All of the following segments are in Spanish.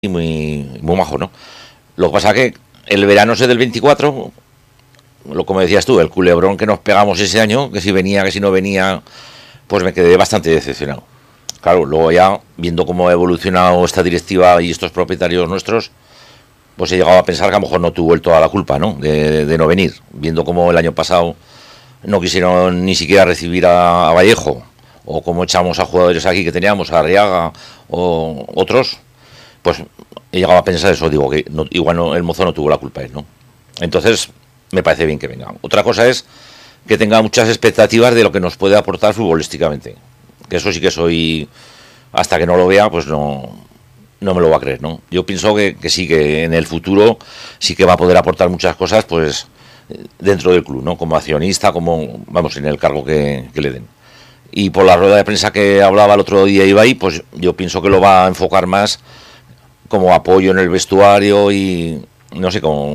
y muy majo, ¿no? Lo que pasa que el verano ese del 24, como decías tú, el culebrón que nos pegamos ese año, que si venía, que si no venía, pues me quedé bastante decepcionado. Claro, luego ya, viendo cómo ha evolucionado esta directiva y estos propietarios nuestros, pues he llegado a pensar que a lo mejor no tuvo toda la culpa, ¿no? De no venir. Viendo cómo el año pasado no quisieron ni siquiera recibir a Vallejo, o cómo echamos a jugadores aquí que teníamos, a Arriaga o otros, pues he llegado a pensar eso, digo, que no, igual no, el mozo no tuvo la culpa él, ¿no? Entonces, me parece bien que venga. Otra cosa es que tenga muchas expectativas de lo que nos puede aportar futbolísticamente. Que eso sí que soy, hasta que no lo vea, pues no me lo va a creer, ¿no? Yo pienso que sí, que en el futuro sí que va a poder aportar muchas cosas, pues dentro del club, ¿no? Como accionista, como, vamos, en el cargo que le den. Y por la rueda de prensa que hablaba el otro día Ibai, pues yo pienso que lo va a enfocar más como apoyo en el vestuario y, no sé, como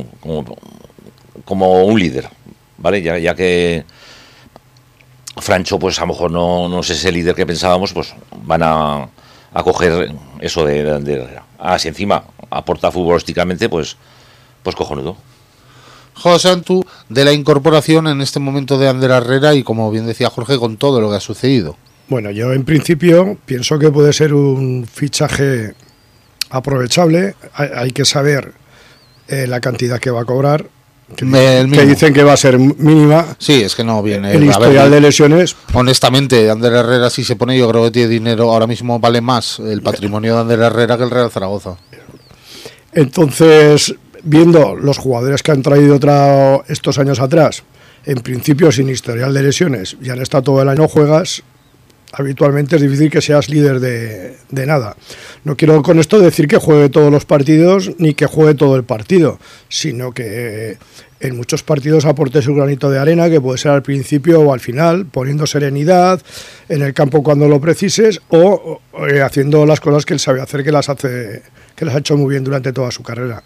un líder, ¿vale? Ya que Francho, pues a lo mejor no es ese líder que pensábamos, pues van a coger eso de Herrera. Si encima aporta futbolísticamente, pues cojonudo. José Antu, de la incorporación en este momento de Ander Herrera y, como bien decía Jorge, con todo lo que ha sucedido. Bueno, yo en principio pienso que puede ser un fichaje aprovechable. Hay que saber la cantidad que va a cobrar, que dicen que va a ser mínima. Sí, es que no viene. El historial de lesiones. Honestamente, Ander Herrera, si se pone, yo creo que tiene dinero. Ahora mismo vale más el patrimonio de Ander Herrera que el Real Zaragoza. Entonces, viendo los jugadores que han traído estos años atrás, en principio sin historial de lesiones, y han estado todo el año, no juegas, habitualmente es difícil que seas líder de nada. No quiero con esto decir que juegue todos los partidos ni que juegue todo el partido, sino que en muchos partidos aporte su granito de arena, que puede ser al principio o al final, poniendo serenidad en el campo cuando lo precises, o haciendo las cosas que él sabe hacer, que las ha hecho muy bien durante toda su carrera.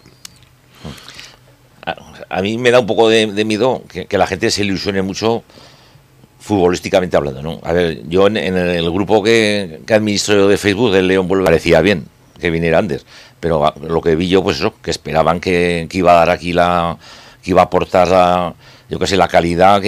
A mí me da un poco de miedo que la gente se ilusione mucho futbolísticamente hablando, ¿no? A ver, yo en el grupo que administro de Facebook del León me parecía bien que viniera antes, pero lo que vi yo, pues eso, que esperaban que iba a dar aquí que iba a aportar yo qué sé, la calidad,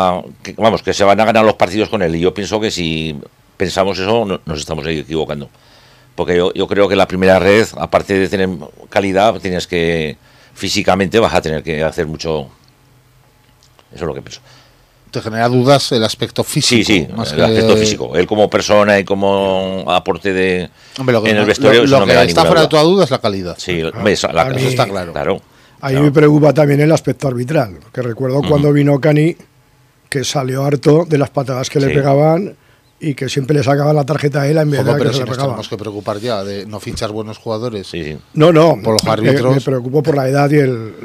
que se van a ganar los partidos con él, y yo pienso que si pensamos eso nos estamos equivocando, porque yo creo que la primera red, aparte de tener calidad, tienes que físicamente vas a tener que hacer mucho. Eso es lo que pienso. ¿Te genera dudas el aspecto físico? Sí, más el aspecto físico. Él como persona y como aporte en el vestuario. Lo que está fuera de toda duda es la calidad. Sí, eso está claro. A mí me preocupa también el aspecto arbitral, que recuerdo cuando vino Cani, que salió harto de las patadas que le pegaban y que siempre le sacaban la tarjeta a él en vez de pero que si se la pegaba. Tenemos que preocupar ya de no fichar buenos jugadores. Sí. No, por los árbitros. Me preocupo por la edad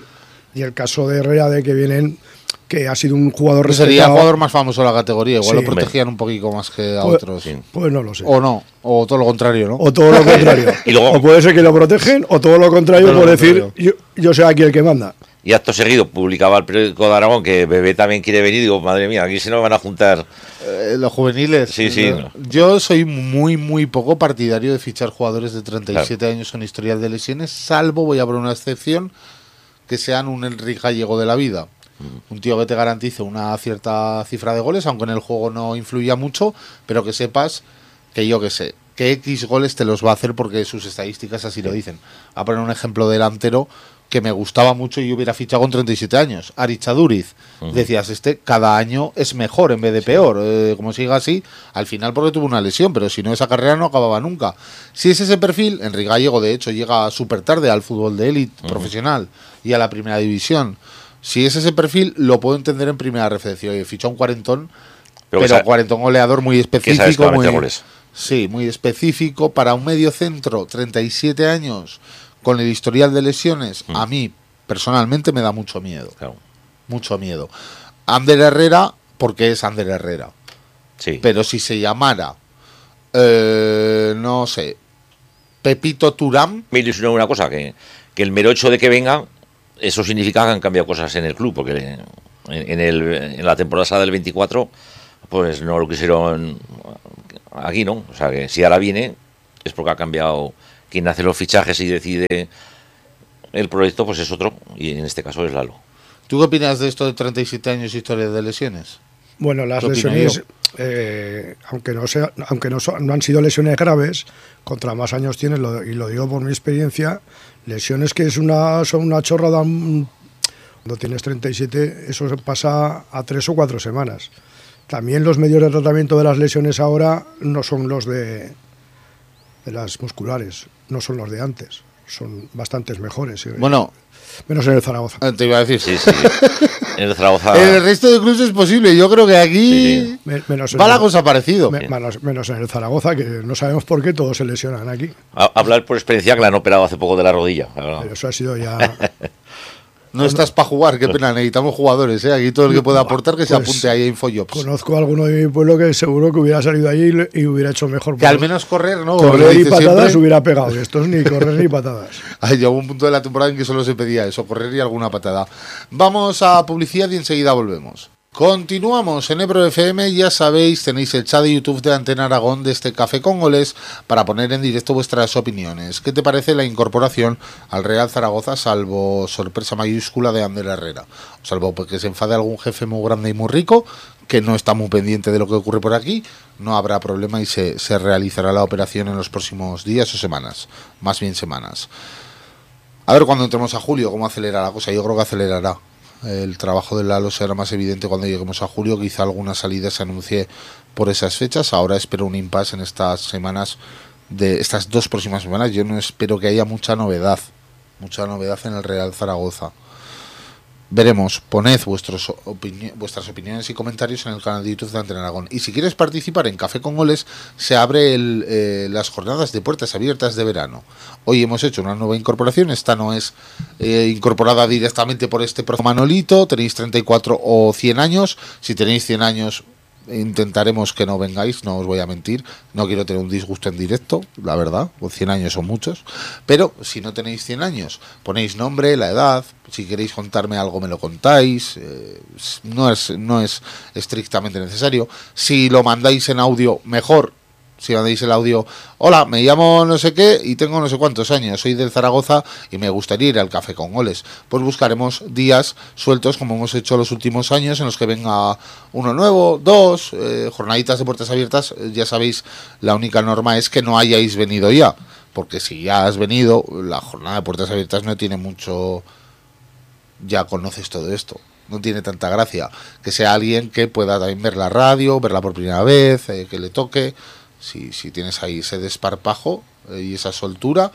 y el caso de Herrera, de que vienen, que ha sido un jugador respetado. Sería el jugador más famoso de la categoría, igual lo protegían un poquito más que a otros. Pues no lo sé. O no, o todo lo contrario, ¿no? O todo lo contrario. Y luego, o puede ser que lo protegen, o todo lo contrario, por decir, yo soy aquí el que manda. Y acto seguido publicaba el periódico de Aragón que Bebé también quiere venir, y digo, madre mía, aquí se nos van a juntar los juveniles. Sí. Yo soy muy poco partidario de fichar jugadores de 37 años con historial de lesiones, salvo, voy a poner una excepción, que sean un Enrique Gallego de la vida. Un tío que te garantice una cierta cifra de goles, aunque en el juego no influya mucho, pero que sepas que que X goles te los va a hacer porque sus estadísticas así lo dicen. A poner un ejemplo delantero que me gustaba mucho y yo hubiera fichado con 37 años. Arichaduriz. Decías, cada año es mejor en vez de peor. Como siga así, al final porque tuvo una lesión, pero si no, esa carrera no acababa nunca. Si es ese perfil, Enrique Gallego, de hecho, llega súper tarde al fútbol de élite profesional y a la primera división. Si es ese perfil, lo puedo entender en primera referencia. Oye, ficha un cuarentón, pero cuarentón goleador muy específico. Muy específico para un medio centro, 37 años, con el historial de lesiones. A mí, personalmente, me da mucho miedo. Claro. Mucho miedo. Ander Herrera, porque es Ander Herrera. Sí. Pero si se llamara, no sé, Pepito Turán. Me ilusionó una cosa, que el mero hecho de que venga, eso significa que han cambiado cosas en el club, porque en la temporada del 24, pues no lo quisieron aquí, ¿no? O sea, que si ahora viene, es porque ha cambiado quien hace los fichajes y decide el proyecto, pues es otro, y en este caso es Lalo. ¿Tú qué opinas de esto de 37 años historia de lesiones? Bueno, las lesiones, aunque no han sido lesiones graves, contra más años tienes, y lo digo por mi experiencia, lesiones que son una chorrada. Cuando tienes 37, eso se pasa a 3 o 4 semanas. También los medios de tratamiento de las lesiones ahora no son los de las musculares, no son los de antes, son bastantes mejores. Bueno, menos en el Zaragoza. Te iba a decir. Sí. En el Zaragoza. En el resto de clubes es posible. Yo creo que aquí va la cosa parecido. Menos en el Zaragoza, que no sabemos por qué todos se lesionan aquí. Hablar por experiencia, que la han operado hace poco de la rodilla. Pero eso ha sido ya... No estás para jugar, qué pena, necesitamos jugadores, ¿eh? Aquí todo el que pueda aportar que se apunte ahí a Infojobs. Conozco a alguno de mi pueblo que seguro que hubiera salido allí y hubiera hecho mejor. Que al menos correr, ¿no? Correr y patadas siempre hubiera pegado. Estos ni correr ni patadas. Llegó un punto de la temporada en que solo se pedía eso, correr y alguna patada. Vamos a publicidad y enseguida volvemos. Continuamos en Ebro FM, ya sabéis, tenéis el chat de YouTube de Antena Aragón de este Café con Goles para poner en directo vuestras opiniones. ¿Qué te parece la incorporación al Real Zaragoza, salvo sorpresa mayúscula de Ander Herrera? Salvo porque se enfade algún jefe muy grande y muy rico, que no está muy pendiente de lo que ocurre por aquí, no habrá problema y se realizará la operación en los próximos días o semanas, más bien semanas. A ver cuando entremos a julio cómo acelera la cosa, yo creo que acelerará. El trabajo de Lalo será más evidente cuando lleguemos a julio, quizá alguna salida se anuncie por esas fechas. Ahora espero un impasse en estas semanas, de estas 2 próximas semanas. Yo no espero que haya mucha novedad en el Real Zaragoza. Veremos, poned vuestras opiniones y comentarios en el canal de YouTube de Antena Aragón. Y si quieres participar en Café con Goles, se abre las jornadas de puertas abiertas de verano. Hoy hemos hecho una nueva incorporación, esta no es incorporada directamente por este profe Manolito, tenéis 34 o 100 años, si tenéis 100 años intentaremos que no vengáis, no os voy a mentir, no quiero tener un disgusto en directo, la verdad, 100 años son muchos, pero si no tenéis 100 años, ponéis nombre, la edad, si queréis contarme algo me lo contáis, no es estrictamente necesario, si lo mandáis en audio, mejor. Si mandáis el audio, hola, me llamo no sé qué y tengo no sé cuántos años, soy del Zaragoza y me gustaría ir al Café con Goles. Pues buscaremos días sueltos como hemos hecho los últimos años en los que venga uno nuevo, 2, jornaditas de puertas abiertas. Ya sabéis, la única norma es que no hayáis venido ya, porque si ya has venido, la jornada de puertas abiertas no tiene mucho, ya conoces todo esto. No tiene tanta gracia que sea alguien que pueda también ver la radio, verla por primera vez, que le toque. Si tienes ahí ese desparpajo y esa soltura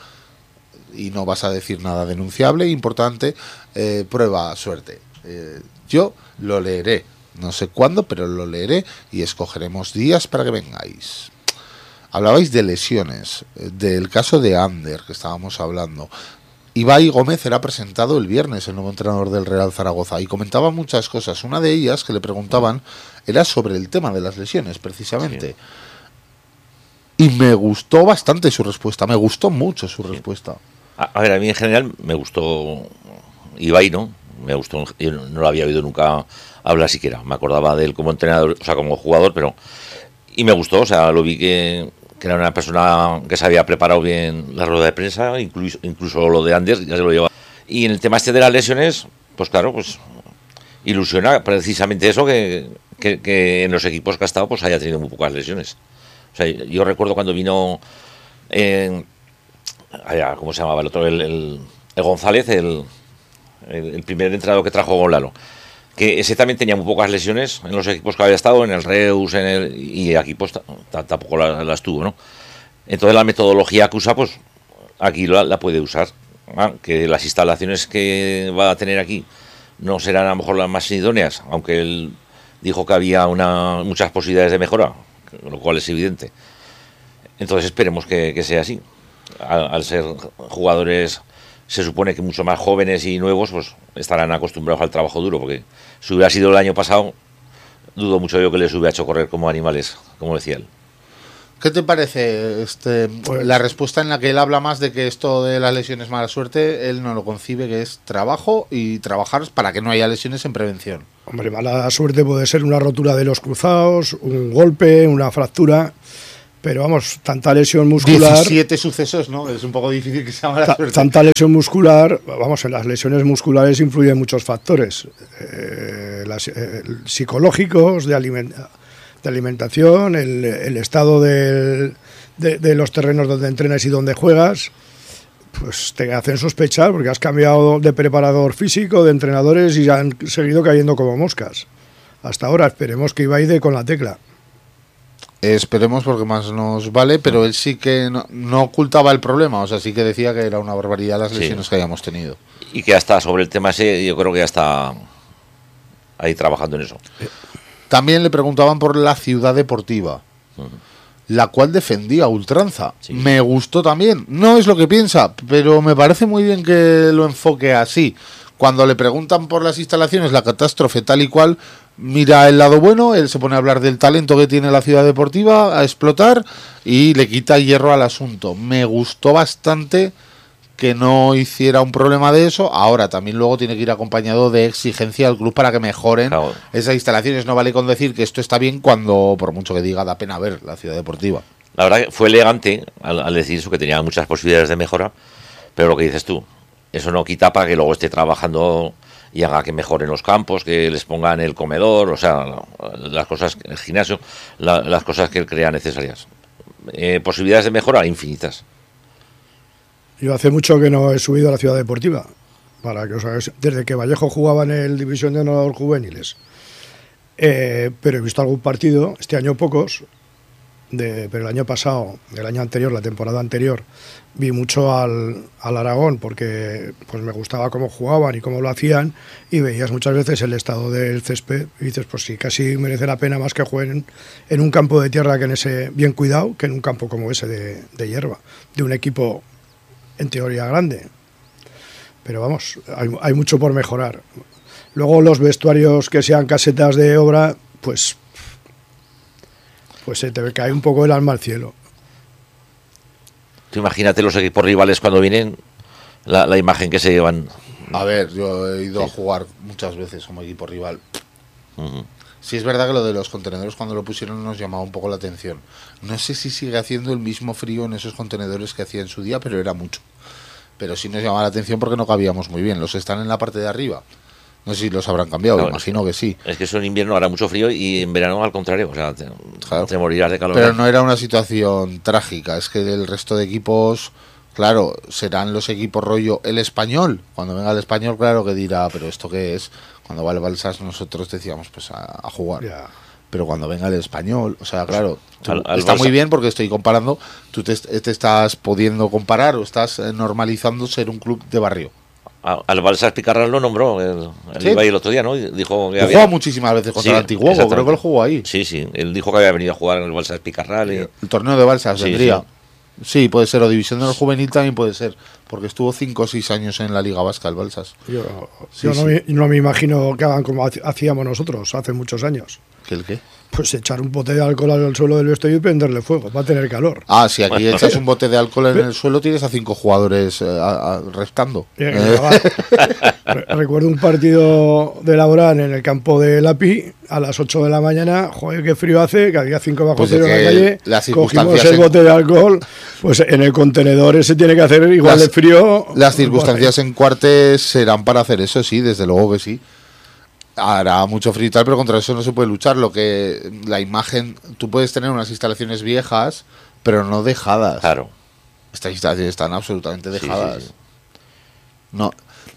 y no vas a decir nada denunciable, importante, prueba suerte. Yo lo leeré, no sé cuándo, pero lo leeré y escogeremos días para que vengáis. Hablabais de lesiones, del caso de Ander que estábamos hablando. Ibai Gómez era presentado el viernes, el nuevo entrenador del Real Zaragoza, y comentaba muchas cosas. Una de ellas que le preguntaban era sobre el tema de las lesiones, precisamente. Sí. Y me gustó bastante su respuesta, me gustó mucho su respuesta. A ver, a mí en general me gustó Ibai, ¿no? Me gustó, yo no lo había oído nunca hablar siquiera. Me acordaba de él como entrenador, o sea, como jugador, pero... Y me gustó, o sea, lo vi que era una persona que se había preparado bien la rueda de prensa, incluso lo de Ander, ya se lo lleva. Y en el tema este de las lesiones, pues claro, pues ilusiona precisamente eso, que en los equipos que ha estado, pues haya tenido muy pocas lesiones. O sea, yo recuerdo cuando vino, ¿cómo se llamaba el otro? El González, el primer entrenador que trajo con Lalo. Que ese también tenía muy pocas lesiones en los equipos que había estado, en el Reus, y aquí pues tampoco las tuvo, ¿no? Entonces la metodología que usa, pues aquí la puede usar. Que las instalaciones que va a tener aquí no serán a lo mejor las más idóneas, aunque él dijo que había muchas posibilidades de mejora, lo cual es evidente. Entonces esperemos que sea así. Al ser jugadores, se supone que mucho más jóvenes y nuevos, pues estarán acostumbrados al trabajo duro, porque si hubiera sido el año pasado, dudo mucho yo que les hubiera hecho correr como animales, como decía él. ¿Qué te parece la respuesta en la que él habla más de que esto de las lesiones mala suerte, él no lo concibe, que es trabajo y trabajar para que no haya lesiones en prevención? Hombre, mala suerte puede ser una rotura de los cruzados, un golpe, una fractura, Pero vamos, tanta lesión muscular... 17 sucesos, ¿no? Es un poco difícil que sea mala suerte. Tanta lesión muscular, vamos, en las lesiones musculares influyen muchos factores. Psicológicos, de alimentación, el estado de los terrenos donde entrenas y donde juegas, pues te hacen sospechar porque has cambiado de preparador físico, de entrenadores y han seguido cayendo como moscas. Hasta ahora esperemos que Ibai dé con la tecla. Esperemos porque más nos vale, pero él sí que no ocultaba el problema, o sea, sí que decía que era una barbaridad las lesiones que hayamos tenido. Y que ya está sobre el tema ese, yo creo que ya está ahí trabajando en eso. También le preguntaban por la Ciudad Deportiva, la cual defendía a ultranza. Sí. Me gustó también, no es lo que piensa, pero me parece muy bien que lo enfoque así. Cuando le preguntan por las instalaciones, la catástrofe tal y cual, mira el lado bueno, él se pone a hablar del talento que tiene la Ciudad Deportiva a explotar y le quita hierro al asunto. Me gustó bastante que no hiciera un problema de eso. Ahora también luego tiene que ir acompañado de exigencia al club para que mejoren esas instalaciones. No vale con decir que esto está bien cuando, por mucho que diga, da pena ver la Ciudad Deportiva. La verdad que fue elegante al decir eso, que tenía muchas posibilidades de mejora, pero lo que dices tú, eso no quita para que luego esté trabajando y haga que mejoren los campos, que les pongan el comedor, o sea, las cosas, el gimnasio, las cosas que él crea necesarias. Posibilidades de mejora infinitas. Yo hace mucho que no he subido a la Ciudad Deportiva, para que os hagáis, desde que Vallejo jugaba en el División de Honor Juveniles. Pero he visto algún partido, este año pocos, pero el año pasado, el año anterior, la temporada anterior, vi mucho al Aragón porque pues me gustaba cómo jugaban y cómo lo hacían, y veías muchas veces el estado del césped y dices, pues sí, casi merece la pena más que jueguen en un campo de tierra que en ese bien cuidado, que en un campo como ese de hierba, de un equipo en teoría grande. Pero vamos, hay mucho por mejorar. Luego los vestuarios que sean casetas de obra, pues se te cae un poco el alma al cielo. Tú imagínate los equipos rivales cuando vienen, la imagen que se llevan. A ver, yo he ido a jugar muchas veces como equipo rival. Sí, es verdad que lo de los contenedores cuando lo pusieron nos llamaba un poco la atención. No sé si sigue haciendo el mismo frío en esos contenedores que hacía en su día, pero era mucho. Pero sí nos llamaba la atención porque no cabíamos muy bien. Los están en la parte de arriba. No sé si los habrán cambiado, no, imagino que sí. Es que eso en invierno hará mucho frío y en verano al contrario, o sea, te morirás de calor. Pero no era una situación trágica, es que el resto de equipos, claro, serán los equipos rollo el Español. Cuando venga el Español, claro que dirá, pero ¿esto qué es? Cuando va el Balsas nosotros decíamos pues a jugar. Yeah. Pero cuando venga el Español, o sea, claro, está muy bien porque estoy comparando, tú te estás pudiendo comparar o estás normalizando ser un club de barrio. Al Balsas Picarral lo nombró ¿sí? Ibai el otro día, ¿no? Dijo que jugó muchísimas veces contra el Antiguo, creo que él jugó ahí. Sí, él dijo que había venido a jugar en el Balsas Picarral. El torneo de Balsas vendría. Sí, puede ser, o División de Honor Juvenil también puede ser, porque estuvo 5 o 6 años en la Liga Vasca, el Balsas. Yo no me imagino que hagan como hacíamos nosotros hace muchos años. ¿El qué? Pues echar un bote de alcohol al suelo del vestuario y prenderle fuego, va a tener calor. Ah, si aquí echas un bote de alcohol en el suelo, tienes a 5 jugadores restando. Recuerdo un partido de Laborán en el campo de Lapi a las 8 de la mañana, joder, qué frío hace, que había 5 bajo cero en la calle, cogimos el bote de alcohol, pues en el contenedor ese tiene que hacer igual de frío. Las circunstancias en Cuartes serán para hacer eso, sí, desde luego que sí. Hará mucho frío y tal, pero contra eso no se puede luchar. Lo que la imagen, tú puedes tener unas instalaciones viejas, pero no dejadas. Claro. Estas instalaciones están absolutamente dejadas. Sí. No.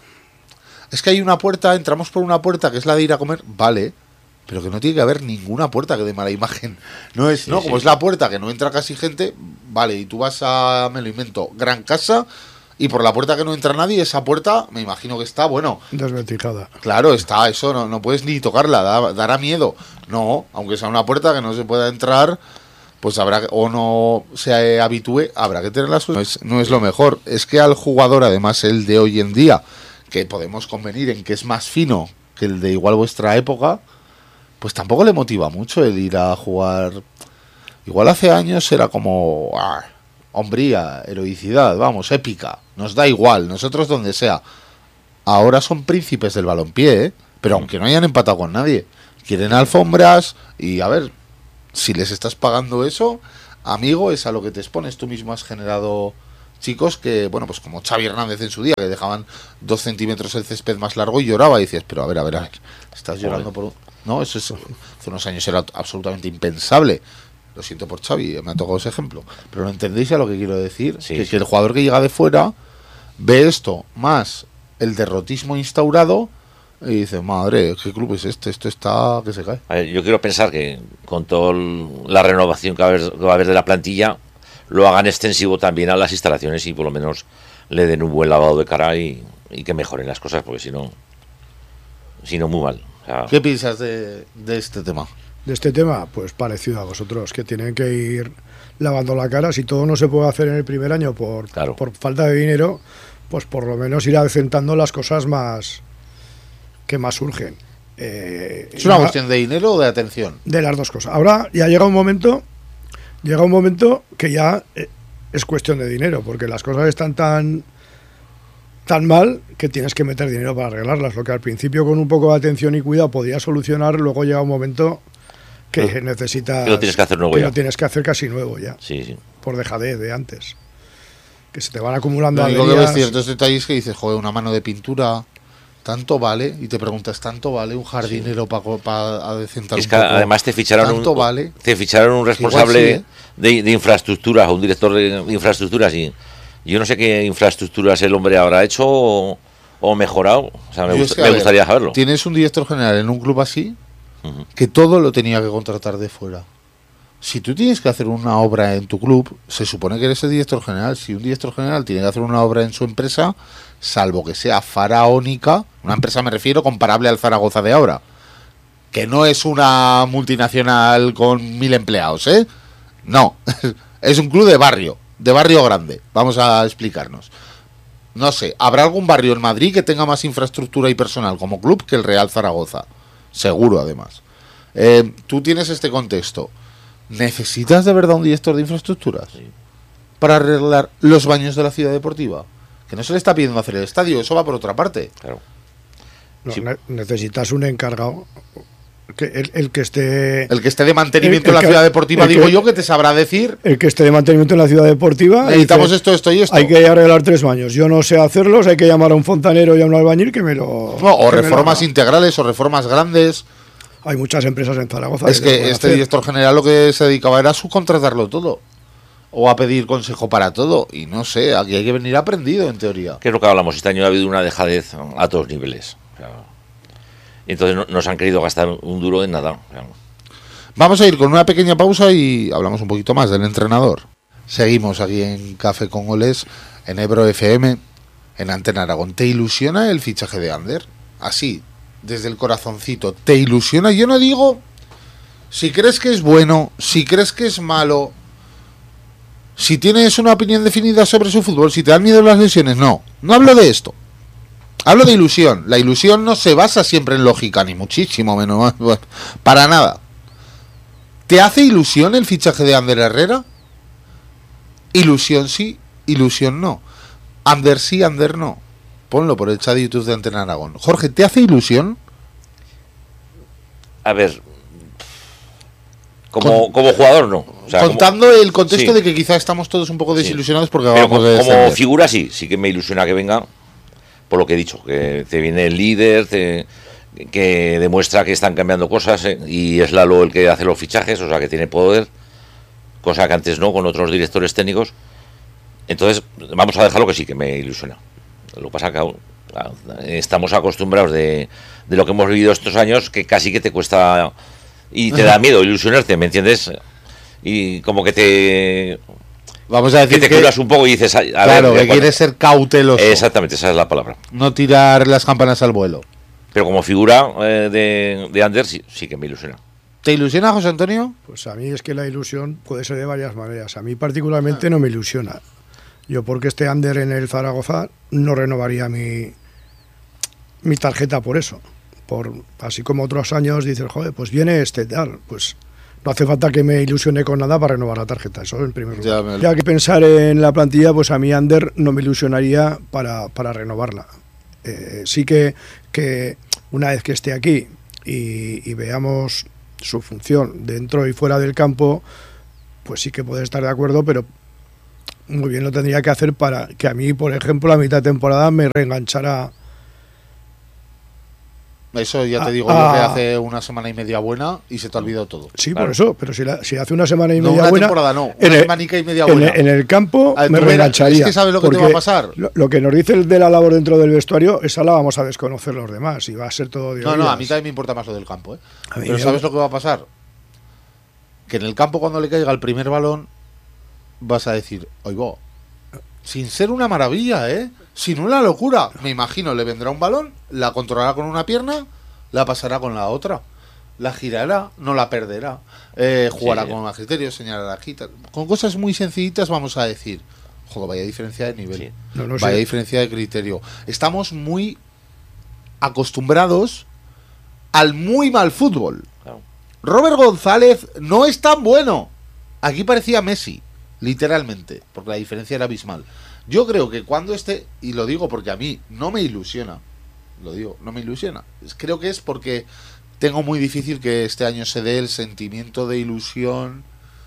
Es que hay una puerta, entramos por una puerta que es la de ir a comer, vale, pero que no tiene que haber ninguna puerta que dé mala imagen. No es, como es la puerta que no entra casi gente, vale, y tú vas a, me lo invento, Gran Casa. Y por la puerta que no entra nadie, esa puerta, me imagino que está, bueno... desvencijada. Claro, está, eso no puedes ni tocarla, dará miedo. No, aunque sea una puerta que no se pueda entrar, pues habrá, o no se habitúe, habrá que tenerla. No es lo mejor. Es que al jugador, además el de hoy en día, que podemos convenir en que es más fino que el de igual vuestra época, pues tampoco le motiva mucho el ir a jugar. Igual hace años era como... hombría, heroicidad, vamos, épica, nos da igual, nosotros donde sea. Ahora son príncipes del balompié, ¿eh? Pero aunque no hayan empatado con nadie, quieren alfombras y a ver, si les estás pagando eso, amigo, es a lo que te expones. Tú mismo has generado chicos que, bueno, pues como Xavi Hernández en su día, que dejaban 2 centímetros el césped más largo y lloraba y dices, pero a ver, estás llorando por... No, eso es, hace unos años era absolutamente impensable. Lo siento por Xavi, me ha tocado ese ejemplo. Pero ¿no entendéis a lo que quiero decir? Sí, Que el jugador que llega de fuera ve esto, más el derrotismo instaurado, y dice, madre, ¿qué club es este? Esto está que se cae. A ver, yo quiero pensar que con toda la renovación que va a haber de la plantilla, lo hagan extensivo también a las instalaciones y por lo menos le den un buen lavado de cara y que mejoren las cosas, porque si no muy mal. O sea, ¿Qué piensas de este tema? De este tema, pues parecido a vosotros, que tienen que ir lavando la cara. Si todo no se puede hacer en el primer año por falta de dinero, pues por lo menos ir acentando las cosas que más surgen. ¿Es una cuestión de dinero o de atención? De las dos cosas. Ahora ya llega un momento que ya es cuestión de dinero, porque las cosas están tan mal que tienes que meter dinero para arreglarlas. Lo que al principio con un poco de atención y cuidado podía solucionar, luego llega un momento que necesitas... Que lo tienes que hacer nuevo ya. Lo tienes que hacer casi nuevo ya. Sí. Por dejadez de antes. Que se te van acumulando averías. Lo que ves ciertos detalles que dices, joder, una mano de pintura... ¿Tanto vale? Y te preguntas, ¿tanto vale un jardinero para adecentar es que un poco? Además te ficharon un responsable de infraestructuras, o un director de infraestructuras, y yo no sé qué infraestructuras el hombre habrá hecho o mejorado. O sea, me gustaría saberlo. Tienes un director general en un club así, que todo lo tenía que contratar de fuera. Si tú tienes que hacer una obra en tu club, se supone que eres el director general. Si un director general tiene que hacer una obra en su empresa, salvo que sea faraónica, una empresa me refiero comparable al Zaragoza de ahora, que no es una multinacional con 1000 empleados, ¿eh? No, es un club de barrio grande. Vamos a explicarnos. No sé, ¿habrá algún barrio en Madrid que tenga más infraestructura y personal como club que el Real Zaragoza? Seguro, además. Tú tienes este contexto. ¿Necesitas de verdad un director de infraestructuras para arreglar los baños de la ciudad deportiva? Que no se le está pidiendo hacer el estadio, eso va por otra parte. Claro. No, necesitas un encargado, el que esté de mantenimiento en la ciudad deportiva, digo yo, que te sabrá decir. El que esté de mantenimiento en la ciudad deportiva. Necesitamos esto y esto. Hay que arreglar 3 baños. Yo no sé hacerlos, hay que llamar a un fontanero y a un albañil que me lo... No, o reformas integrales o reformas grandes. Hay muchas empresas en Zaragoza. Es que este director general lo que se dedicaba era a subcontratarlo todo. O a pedir consejo para todo. Y no sé, aquí hay que venir aprendido, en teoría. ¿Qué es lo que hablamos? Este año ha habido una dejadez a todos niveles. O sea, y entonces no se han querido gastar un duro en nada. O sea. Vamos a ir con una pequeña pausa y hablamos un poquito más del entrenador. Seguimos aquí en Café con Goles, en Ebro FM, en Antena Aragón. ¿Te ilusiona el fichaje de Ander? Así, desde el corazoncito. ¿Te ilusiona? Yo no digo si crees que es bueno, si crees que es malo, si tienes una opinión definida sobre su fútbol, si te dan miedo las lesiones. No hablo de esto. Hablo de ilusión. La ilusión no se basa siempre en lógica, ni muchísimo menos. Para nada. ¿Te hace ilusión el fichaje de Ander Herrera? Ilusión sí, ilusión no. Ander sí, Ander no. Ponlo por el chat de YouTube de Antena Aragón. Jorge, ¿te hace ilusión? A ver, como jugador no. O sea, contando el contexto de que quizá estamos todos un poco desilusionados porque vamos de descender. Como figura sí que me ilusiona que venga, por lo que he dicho, que te viene el líder, que demuestra que están cambiando cosas, y es Lalo el que hace los fichajes, o sea que tiene poder, cosa que antes no con otros directores técnicos. Entonces vamos a dejarlo que sí que me ilusiona. Lo que pasa es que estamos acostumbrados de lo que hemos vivido estos años, que casi que te cuesta y te da miedo ilusionarte, ¿me entiendes? Y como que te... Vamos a decir que te curas un poco y dices... Claro, que quieres ser cauteloso. Exactamente, esa es la palabra. No tirar las campanas al vuelo. Pero como figura de Ander sí que me ilusiona. ¿Te ilusiona, José Antonio? Pues a mí es que la ilusión puede ser de varias maneras. A mí particularmente no me ilusiona. Yo porque esté Ander en el Zaragoza no renovaría mi tarjeta por eso. Así como otros años dices, joder, pues viene este tal, pues no hace falta que me ilusione con nada para renovar la tarjeta, eso en primer lugar. Ya que pensar en la plantilla, pues a mí Ander no me ilusionaría para renovarla. Sí que una vez que esté aquí y veamos su función dentro y fuera del campo, pues sí que puede estar de acuerdo, pero muy bien lo tendría que hacer para que a mí, por ejemplo, a mitad de temporada me reenganchara. Eso ya te digo yo que hace una semana y media buena y se te ha olvidado todo. Sí, claro. por eso, pero si hace una semana y No, media una buena, temporada no, una semanica y media buena. En el campo A ver, me tú verás, reengancharía. es que ¿sabes lo que te va a porque pasar? Lo que nos dice el de la labor dentro del vestuario, esa la vamos a desconocer los demás y va a ser todo de No, a mí oídas. también me importa más lo del campo, ¿eh? A mí Pero me- ¿sabes lo que va a pasar? Que en el campo cuando le caiga el primer balón vas a decir, oigo, sin ser una maravilla, ¿eh? Sin una locura. Me imagino, le vendrá un balón, la controlará con una pierna, la pasará con la otra, la girará, no la perderá, jugará Sí. con más criterio, señalará aquí, tal. Con cosas muy sencillitas vamos a decir, joder, vaya diferencia de nivel, Sí. No, no vaya sé. diferencia de criterio. Estamos muy acostumbrados al muy mal fútbol. Claro. Robert González no es tan bueno. Aquí parecía Messi, literalmente, porque la diferencia era abismal. Yo creo que cuando esté, y lo digo porque a mí no me ilusiona, lo digo, no me ilusiona. Creo que es porque tengo muy difícil que este año se dé el sentimiento de ilusión.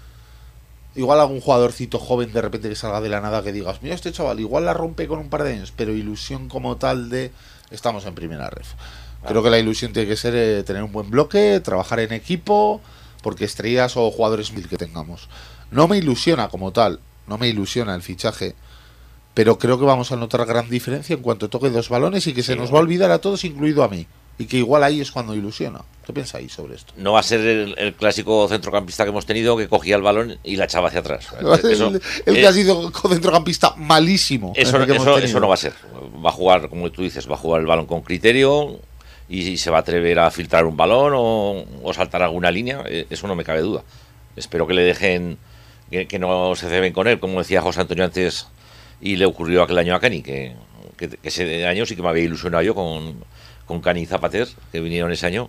Igual algún jugadorcito joven de repente que salga de la nada que digas, mira este chaval, igual la rompe con un par de años, pero ilusión como tal de estamos en primera ref. Creo que la ilusión tiene que ser tener un buen bloque, trabajar en equipo, porque estrellas o jugadores mil que tengamos. No me ilusiona como tal, no me ilusiona el fichaje, pero creo que vamos a notar gran diferencia en cuanto toque dos balones y que se Sí, nos va a olvidar a todos, incluido a mí. Y que igual ahí es cuando ilusiona. ¿Qué pensáis sobre esto? No va a ser el clásico centrocampista que hemos tenido que cogía el balón y la echaba hacia atrás. Eso, el que ha sido centrocampista malísimo. eso, el que hemos eso, tenido. eso no va a ser. Va a jugar, como tú dices, va a jugar el balón con criterio y se va a atrever a filtrar un balón o saltar alguna línea. Eso no me cabe duda. Espero que le dejen, que no se ceben con él, como decía José Antonio antes, y le ocurrió aquel año a Cani, que ese año sí que me había ilusionado yo con Cani y Zapater, que vinieron ese año,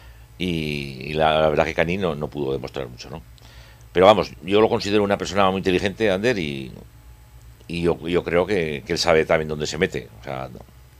y la verdad que Cani no pudo demostrar mucho, ¿no? Pero vamos, yo lo considero una persona muy inteligente, Ander, y yo creo que él sabe también dónde se mete, o sea,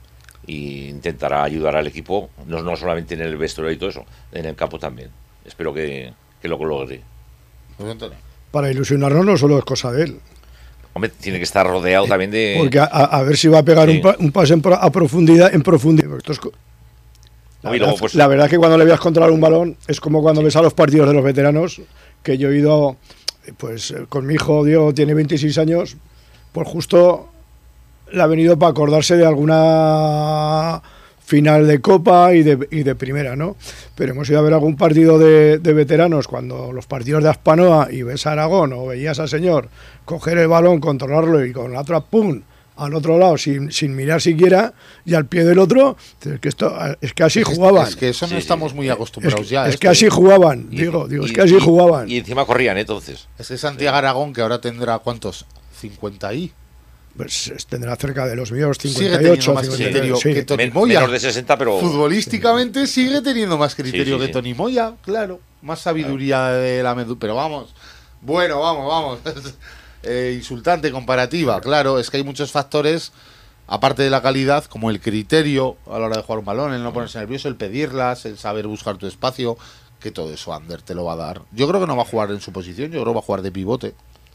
y intentará ayudar al equipo, no solamente en el vestuario y todo eso, en el campo también. Espero que lo logre. Pues, Antonio. Para ilusionarnos no solo es cosa de él. Hombre, tiene que estar rodeado también de... Porque a ver si va a pegar Sí. un pase a profundidad. Esto es No, y luego, pues, la verdad que cuando le veas controlar un balón es como cuando ves a los partidos de los veteranos, que yo he ido, pues con mi hijo Diego, tiene 26 años, pues justo le ha venido para acordarse de alguna final de Copa y de primera, ¿no? Pero hemos ido a ver algún partido de veteranos, cuando los partidos de Aspanoa y ves a Aragón o veías al señor coger el balón, controlarlo y con la otra ¡pum!, al otro lado sin mirar siquiera y al pie del otro, es que así jugaban. Es que eso no Sí, estamos sí. muy acostumbrados ya. Es que así jugaban, digo, es que así jugaban. Y encima corrían, entonces. Es que Santiago Aragón, que ahora tendrá, ¿cuántos? 50 y... Pues tendrá cerca de los míos, Sigue teniendo 58, más 59, criterio sí. que Tony Moya. Menos de 60, pero... Futbolísticamente sigue teniendo más criterio Sí, sí, que sí. Tony Moya, claro. Más sabiduría de la medusa. Pero vamos. Bueno, vamos. Insultante comparativa, claro. Es que hay muchos factores, aparte de la calidad, como el criterio a la hora de jugar un balón, el no ponerse nervioso, el pedirlas, el saber buscar tu espacio, que todo eso Ander te lo va a dar. Yo creo que no va a jugar en su posición, yo creo que va a jugar de pivote.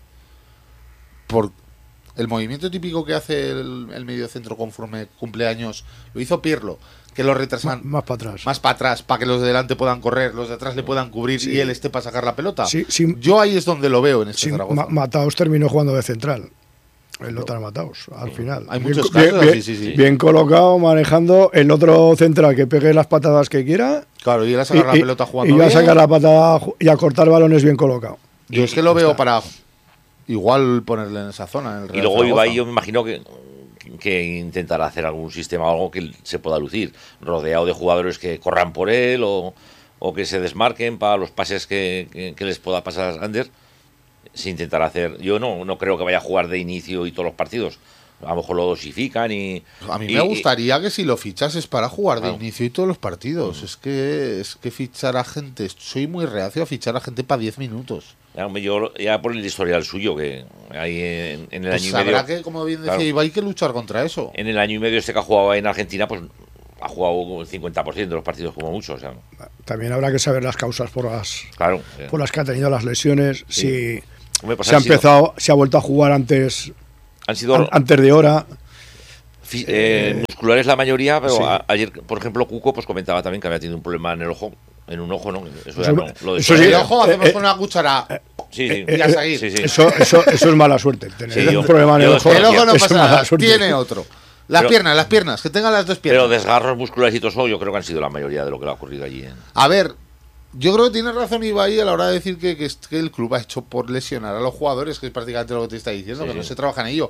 Por el movimiento típico que hace el mediocentro conforme cumpleaños lo hizo Pirlo, que lo retrasan Más para atrás. más para atrás, para que los de delante puedan correr, los de atrás le puedan cubrir y él esté para sacar la pelota. Sí, sí. Yo ahí es donde lo veo en este Sí, Zaragoza. Mataos terminó jugando de central. El Lothar Mataos, al final. Hay Bien muchos co- bien- casos bien- así, sí. bien colocado, manejando el otro central que pegue las patadas que quiera. Claro, y él a sacar la pelota jugando y yo a bien. sacar la patada y a cortar balones bien colocado. Yo es que lo veo para igual ponerle en esa zona. En el Y Real luego Zaragoza. Ibai, yo me imagino que intentará hacer algún sistema o algo que se pueda lucir, rodeado de jugadores que corran por él o que se desmarquen para los pases que les pueda pasar a Ander. Se intentará hacer. Yo no creo que vaya a jugar de inicio y todos los partidos. A lo mejor lo dosifican y... A mí y- me gustaría que si lo fichas es para jugar de Claro. inicio y todos los partidos. Es que fichar a gente, soy muy reacio a fichar a gente para 10 minutos. Ya por el historial suyo, que hay en el Pues año y medio... habrá que, como bien decía Claro. Ibai, que luchar contra eso. En el año y medio este que ha jugado en Argentina, pues ha jugado el 50% de los partidos como mucho. O sea, También habrá que saber las causas por las claro. que ha tenido las lesiones. Sí. Hombre, pues se ha vuelto a jugar antes, han sido antes de hora. musculares la mayoría, pero sí. Ayer, por ejemplo, Cuco pues comentaba también que había tenido un problema en el ojo, en un ojo, ¿no? Eso Eso- no, lo de eso En sí, el ojo hacemos con una cuchara. sí, sí. y a seguir. Sí, sí. Eso es mala suerte. Tener Sí, un problema en el yo ojo. El ojo no es pasa mala nada, suerte. tiene otro. Las piernas, que tengan las dos Pero piernas. desgarros musculares y todo eso, yo creo que han sido la mayoría de lo que le ha ocurrido allí. A ver, yo creo que tiene razón Ibai a la hora de decir que el club ha hecho por lesionar a los jugadores, que es prácticamente lo que te está diciendo, Sí, que sí. no se trabaja en ello.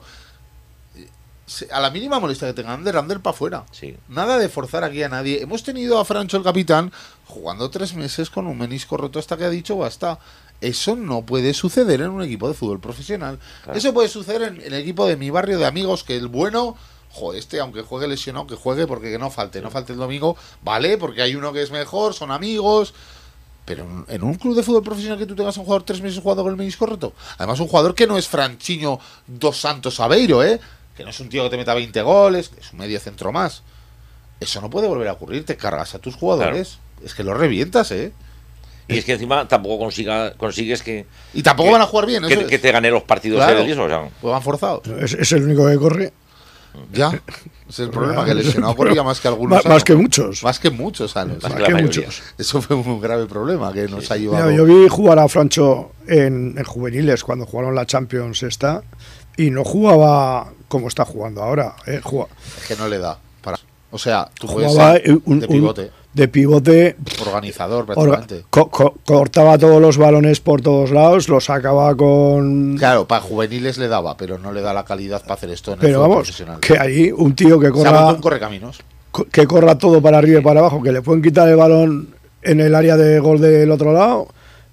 A la mínima molestia que tengan, Ander para afuera. Sí. Nada de forzar aquí a nadie. Hemos tenido a Francho, el capitán, jugando 3 meses con un menisco roto hasta que ha dicho basta. Eso no puede suceder en un equipo de fútbol profesional. Claro. Eso puede suceder en el equipo de mi barrio de amigos, que el bueno, aunque juegue lesionado, que juegue porque que no falte el domingo, vale, porque hay uno que es mejor, son amigos. Pero en un club de fútbol profesional que tú tengas un jugador 3 meses jugando con el menisco roto, además un jugador que no es Franchiño dos Santos Aveiro, que no es un tío que te meta 20 goles, que es un medio centro más. Eso no puede volver a ocurrir, te cargas a tus jugadores. Es que los revientas, Y es que encima tampoco consigues que, Y tampoco van a jugar bien, eso que es. te gane los partidos Claro. él y eso, o sea, Pues van forzados. Es el único que corre. Ya. Ese es el problema, que lesionado corría más que algunos Más que sanos. muchos. Más que muchos años. Más Más la que mayoría. muchos. Eso fue un grave problema que nos ha Mira, llevado. yo vi jugar a Francho en juveniles cuando jugaron la Champions esta y no jugaba como está jugando ahora. Jugaba, Es que no le da. O sea, tú puedes jugaba ser de pivote, de pivote, organizador prácticamente. cortaba todos los balones por todos lados, los sacaba con... Claro, para juveniles le daba, pero no le da la calidad para hacer esto en el Pero fútbol vamos, profesional. que ahí un tío que Se ha vuelto corra, un correcaminos. que corra todo para arriba y para abajo, que le pueden quitar el balón en el área de gol del otro lado